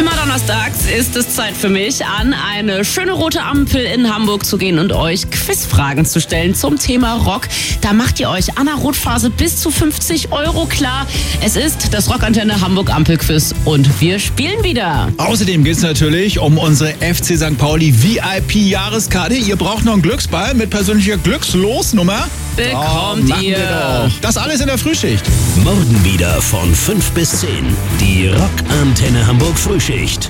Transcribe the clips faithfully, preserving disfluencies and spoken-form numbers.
Immer donnerstags ist es Zeit für mich, an eine schöne rote Ampel in Hamburg zu gehen und euch Quizfragen zu stellen zum Thema Rock. Da macht ihr euch an der Rotphase bis zu fünfzig Euro klar. Es ist das Rockantenne Hamburg Ampelquiz und wir spielen wieder. Außerdem geht es natürlich um unsere F C Sankt Pauli V I P-Jahreskarte. Ihr braucht noch einen Glücksball mit persönlicher Glückslosnummer. Bekommt oh, ihr. Das alles in der Frühschicht. Morgen wieder von fünf bis zehn. Die Rockantenne Hamburg Frühschicht.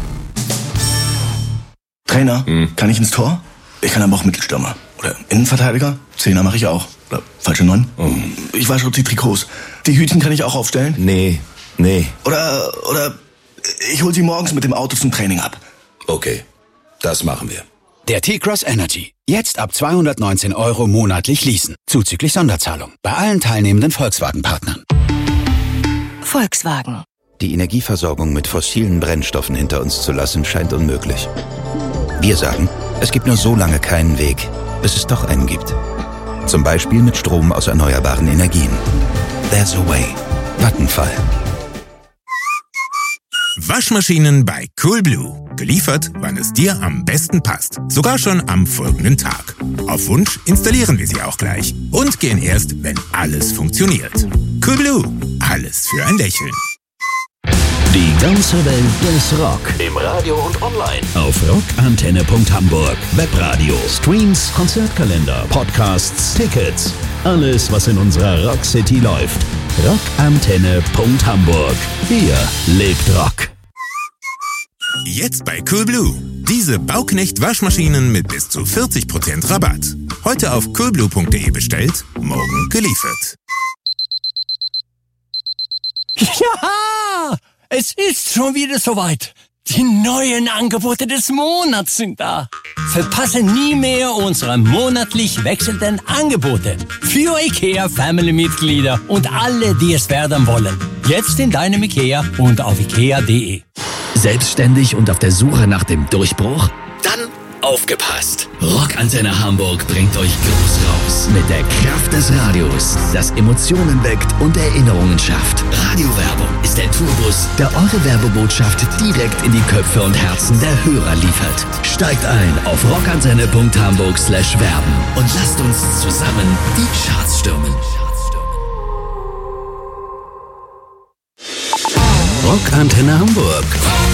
Trainer, hm. kann ich ins Tor? Ich kann aber auch Mittelstürmer. Oder Innenverteidiger? Zehner mache ich auch. Oder falsche Neun? Oh. Ich wasche auch die Trikots. Die Hütchen kann ich auch aufstellen? Nee, nee. Oder, oder ich hol sie morgens mit dem Auto zum Training ab. Okay, das machen wir. Der T-Cross Energy. Jetzt ab zweihundertneunzehn Euro monatlich leasen. Zuzüglich Sonderzahlung. Bei allen teilnehmenden Volkswagen-Partnern. Volkswagen. Die Energieversorgung mit fossilen Brennstoffen hinter uns zu lassen, scheint unmöglich. Wir sagen, es gibt nur so lange keinen Weg, bis es doch einen gibt. Zum Beispiel mit Strom aus erneuerbaren Energien. There's a way. Vattenfall. Waschmaschinen bei Coolblue. Geliefert, wann es dir am besten passt. Sogar schon am folgenden Tag. Auf Wunsch installieren wir sie auch gleich. Und gehen erst, wenn alles funktioniert. Coolblue. Alles für ein Lächeln. Die ganze Welt des Rock. Im Radio und online. Auf rockantenne punkt hamburg. Webradio, Streams, Konzertkalender, Podcasts, Tickets. Alles, was in unserer Rock City läuft. rockantenne punkt hamburg. Hier lebt Rock. Jetzt bei Coolblue. Diese Bauknecht-Waschmaschinen mit bis zu vierzig Prozent Rabatt. Heute auf coolblue punkt de bestellt, morgen geliefert. Ja! Es ist schon wieder soweit. Die neuen Angebote des Monats sind da. Verpasse nie mehr unsere monatlich wechselnden Angebote. Für IKEA Family-Mitglieder und alle, die es werden wollen. Jetzt in deinem IKEA und auf ikea punkt de. Selbstständig und auf der Suche nach dem Durchbruch? Dann aufgepasst! Rockantenne Hamburg bringt euch groß raus mit der Kraft des Radios, das Emotionen weckt und Erinnerungen schafft. Radiowerbung ist der Tourbus, der eure Werbebotschaft direkt in die Köpfe und Herzen der Hörer liefert. Steigt ein auf rockantenne punkt hamburg slash werben und lasst uns zusammen die Charts stürmen. Rockantenne Hamburg.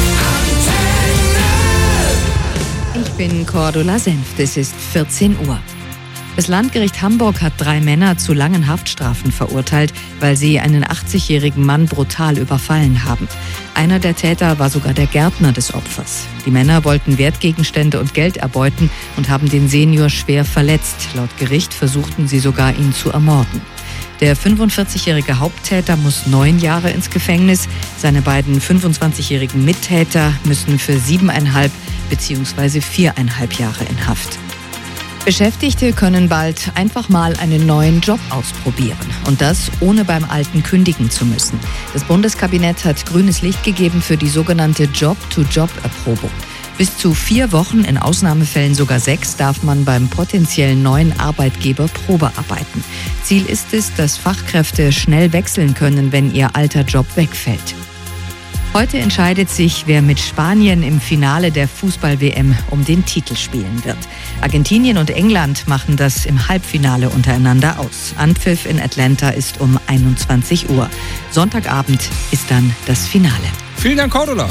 Ich bin Cordula Senft, es ist vierzehn Uhr. Das Landgericht Hamburg hat drei Männer zu langen Haftstrafen verurteilt, weil sie einen achtzigjährigen Mann brutal überfallen haben. Einer der Täter war sogar der Gärtner des Opfers. Die Männer wollten Wertgegenstände und Geld erbeuten und haben den Senior schwer verletzt. Laut Gericht versuchten sie sogar, ihn zu ermorden. Der fünfundvierzigjährige Haupttäter muss neun Jahre ins Gefängnis. Seine beiden fünfundzwanzigjährigen Mittäter müssen für siebeneinhalb bzw. viereinhalb Jahre in Haft. Beschäftigte können bald einfach mal einen neuen Job ausprobieren. Und das, ohne beim alten kündigen zu müssen. Das Bundeskabinett hat grünes Licht gegeben für die sogenannte Job-to-Job-Erprobung. Bis zu vier Wochen, in Ausnahmefällen sogar sechs, darf man beim potenziellen neuen Arbeitgeber Probearbeiten. Ziel ist es, dass Fachkräfte schnell wechseln können, wenn ihr alter Job wegfällt. Heute entscheidet sich, wer mit Spanien im Finale der Fußball-W M um den Titel spielen wird. Argentinien und England machen das im Halbfinale untereinander aus. Anpfiff in Atlanta ist um einundzwanzig Uhr. Sonntagabend ist dann das Finale. Vielen Dank, Cordula.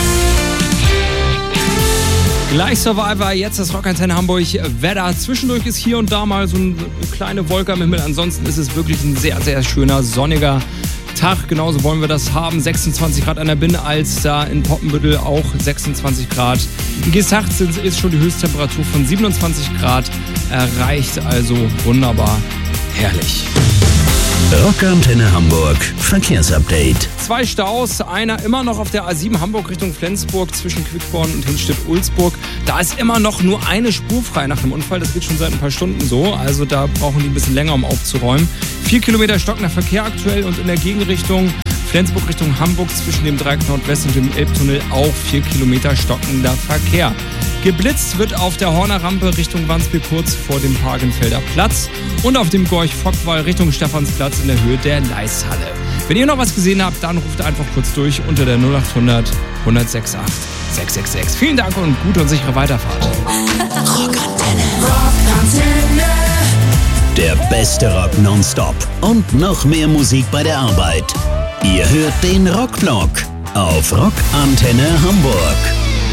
Gleich Survivor, jetzt das Rockantenne Hamburg Wetter. Zwischendurch ist hier und da mal so eine kleine Wolke am Himmel. Ansonsten ist es wirklich ein sehr, sehr schöner, sonniger Tag. Genauso wollen wir das haben. sechsundzwanzig Grad an der Binn, als da in Poppenbüttel auch sechsundzwanzig Grad. In Gesacht ist schon die Höchsttemperatur von siebenundzwanzig Grad erreicht. Also wunderbar, herrlich. Rockantenne Hamburg Verkehrsupdate. Zwei Staus, einer immer noch auf der A sieben Hamburg Richtung Flensburg zwischen Quickborn und Hinstedt-Ulzburg. Da ist immer noch nur eine Spur frei nach dem Unfall. Das geht schon seit ein paar Stunden so. Also da brauchen die ein bisschen länger, um aufzuräumen. Vier Kilometer stockender Verkehr aktuell und in der Gegenrichtung Flensburg Richtung Hamburg zwischen dem Dreieck Nordwest und dem Elbtunnel auch vier Kilometer stockender Verkehr. Geblitzt wird auf der Horner Rampe Richtung Wandsbek kurz vor dem Pargenfelder Platz und auf dem Gorch-Fock-Wall Richtung Stephansplatz in der Höhe der Leishalle. Wenn ihr noch was gesehen habt, dann ruft einfach kurz durch unter der null acht hundert eins null sechs acht sechs sechs sechs. Vielen Dank und gute und sichere Weiterfahrt. Rockantenne. Rockantenne. Der beste Rock nonstop und noch mehr Musik bei der Arbeit. Ihr hört den Rockvlog auf Rockantenne Hamburg.